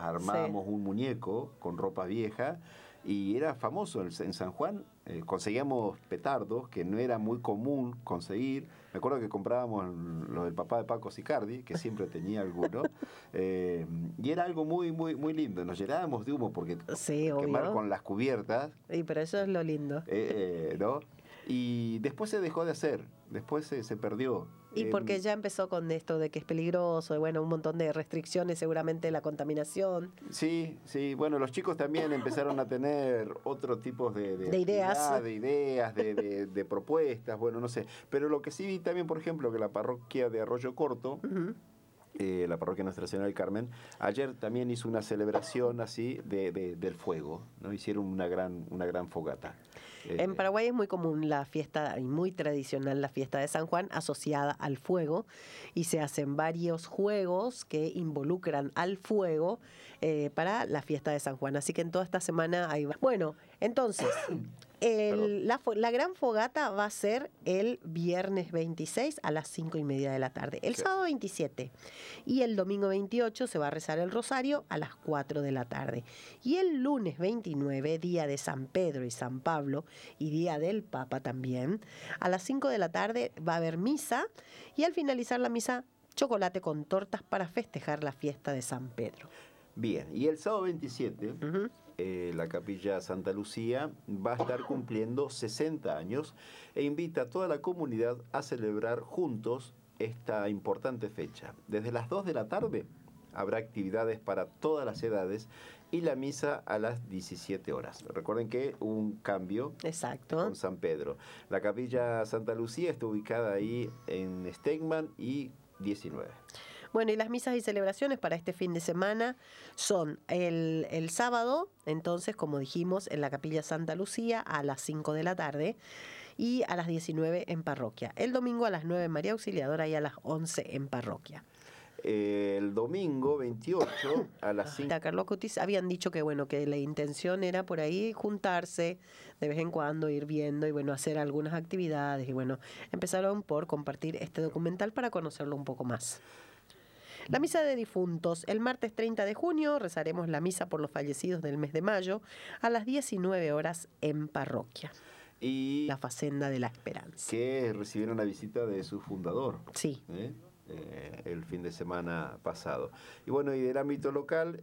piedras, armábamos un muñeco con ropa vieja y era famoso en San Juan. Conseguíamos petardos, que no era muy común conseguir. Me acuerdo que comprábamos los del papá de Paco Sicardi, que siempre tenía alguno. Y era algo muy, muy, muy lindo. Nos llenábamos de humo porque Sí, quemar obvio. con las cubiertas, Pero eso es lo lindo. ¿no? Y después se dejó de hacer, después se perdió. Y porque ya empezó con esto de que es peligroso, y bueno, un montón de restricciones, seguramente la contaminación. Sí, sí, bueno, los chicos también empezaron a tener otro tipo de ideas. actividad, de ideas, de propuestas, bueno, no sé. Pero lo que sí vi también, por ejemplo, que la parroquia de Arroyo Corto, la parroquia Nuestra Señora del Carmen, ayer también hizo una celebración así del fuego, ¿no? Hicieron una gran fogata. En Paraguay es muy común la fiesta, y muy tradicional la fiesta de San Juan asociada al fuego, y se hacen varios juegos que involucran al fuego para la fiesta de San Juan. Así que en toda esta semana ahí va. Bueno, entonces, la gran fogata va a ser el viernes 26 a las 5:30 de la tarde. El sábado 27 y el domingo 28 se va a rezar el rosario a las 4 de la tarde. Y el lunes 29, día de San Pedro y San Pablo, y día del Papa también, a las 5 de la tarde va a haber misa, y al finalizar la misa, chocolate con tortas para festejar la fiesta de San Pedro. Bien, y el sábado 27, la Capilla Santa Lucía va a estar cumpliendo 60 años e invita a toda la comunidad a celebrar juntos esta importante fecha. Desde las 2 de la tarde habrá actividades para todas las edades y la misa a las 17 horas. Recuerden que hubo un cambio con San Pedro. La Capilla Santa Lucía está ubicada ahí en Stegman y 19. Bueno, y las misas y celebraciones para este fin de semana son el sábado, entonces, como dijimos, en la Capilla Santa Lucía a las 5 de la tarde y a las 19 en parroquia. El domingo a las 9 en María Auxiliadora y a las 11 en parroquia. El domingo 28 a las 5. Carlos Cutis habían dicho que bueno, que la intención era por ahí juntarse de vez en cuando, ir viendo y bueno, hacer algunas actividades y bueno, empezaron por compartir este documental para conocerlo un poco más. La misa de difuntos. El martes 30 de junio rezaremos la misa por los fallecidos del mes de mayo a las 19 horas en parroquia. Y la Facenda de la Esperanza. Que recibieron la visita de su fundador. Sí. El fin de semana pasado. Y bueno, y del ámbito local,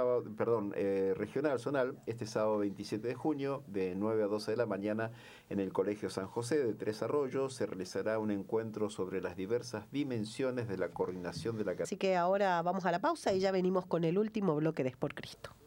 regional, zonal, este sábado 27 de junio, de 9 a 12 de la mañana, en el Colegio San José de Tres Arroyos, se realizará un encuentro sobre las diversas dimensiones de la coordinación de la... Así que ahora vamos a la pausa y ya venimos con el último bloque de Es por Cristo.